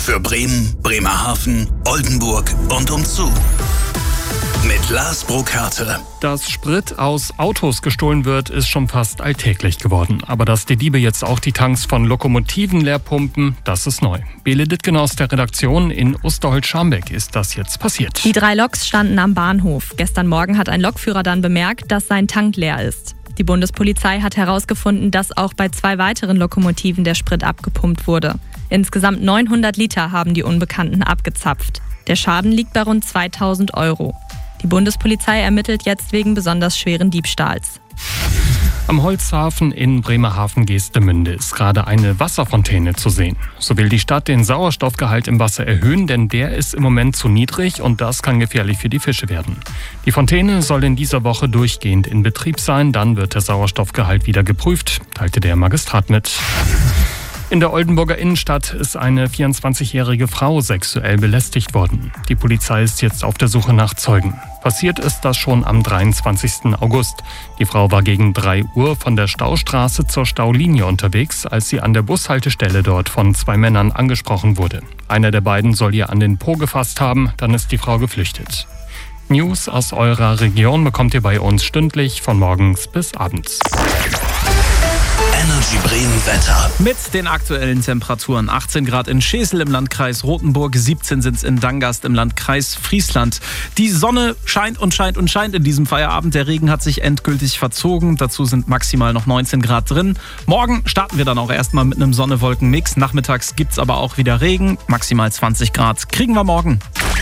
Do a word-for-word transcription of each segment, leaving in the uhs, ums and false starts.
Für Bremen, Bremerhaven, Oldenburg und umzu. Mit Lars Burkhardt. Dass Sprit aus Autos gestohlen wird, ist schon fast alltäglich geworden. Aber dass die Diebe jetzt auch die Tanks von Lokomotiven leer pumpen, das ist neu. Bele Dittgen aus der Redaktion in Osterholz-Scharmbeck ist das jetzt passiert. Die drei Loks standen am Bahnhof. Gestern Morgen hat ein Lokführer dann bemerkt, dass sein Tank leer ist. Die Bundespolizei hat herausgefunden, dass auch bei zwei weiteren Lokomotiven der Sprit abgepumpt wurde. Insgesamt neunhundert Liter haben die Unbekannten abgezapft. Der Schaden liegt bei rund zweitausend Euro. Die Bundespolizei ermittelt jetzt wegen besonders schweren Diebstahls. Am Holzhafen in Bremerhaven-Geestemünde ist gerade eine Wasserfontäne zu sehen. So will die Stadt den Sauerstoffgehalt im Wasser erhöhen, denn der ist im Moment zu niedrig und das kann gefährlich für die Fische werden. Die Fontäne soll in dieser Woche durchgehend in Betrieb sein, dann wird der Sauerstoffgehalt wieder geprüft, teilte der Magistrat mit. In der Oldenburger Innenstadt ist eine vierundzwanzigjährige Frau sexuell belästigt worden. Die Polizei ist jetzt auf der Suche nach Zeugen. Passiert ist das schon am dreiundzwanzigsten August. Die Frau war gegen drei Uhr von der Staustraße zur Staulinie unterwegs, als sie an der Bushaltestelle dort von zwei Männern angesprochen wurde. Einer der beiden soll ihr an den Po gefasst haben, dann ist die Frau geflüchtet. News aus eurer Region bekommt ihr bei uns stündlich von morgens bis abends. Energy Bremen Wetter. Mit den aktuellen Temperaturen: achtzehn Grad in Schesel im Landkreis Rothenburg, siebzehn sind es in Dangast im Landkreis Friesland. Die Sonne scheint und scheint und scheint in diesem Feierabend. Der Regen hat sich endgültig verzogen. Dazu sind maximal noch neunzehn Grad drin. Morgen starten wir dann auch erstmal mit einem Sonne-Wolken-Mix. Nachmittags gibt es aber auch wieder Regen. Maximal zwanzig Grad kriegen wir morgen.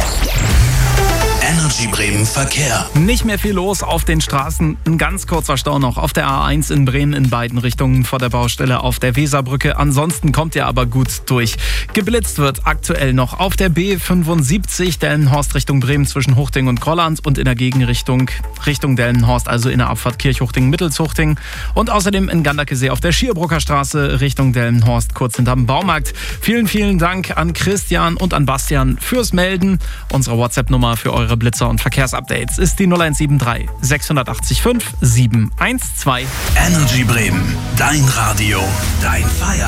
Energy Bremen Verkehr. Nicht mehr viel los auf den Straßen. Ein ganz kurzer Stau noch auf der A eins in Bremen in beiden Richtungen vor der Baustelle auf der Weserbrücke. Ansonsten kommt ihr aber gut durch. Geblitzt wird aktuell noch auf der B fünfundsiebzig Delmenhorst Richtung Bremen zwischen Huchting und Grolland und in der Gegenrichtung Richtung Delmenhorst, also in der Abfahrt Kirchhuchting-Mittelshuchting. Und außerdem in Ganderkesee auf der Schierbrucker Straße Richtung Delmenhorst kurz hinterm Baumarkt. Vielen, vielen Dank an Christian und an Bastian fürs Melden. Unsere WhatsApp-Nummer für eure Blitzer und Verkehrsupdates ist die null eins sieben drei sechs acht fünf sieben eins zwei. Energy Bremen, dein Radio, dein Feierabend.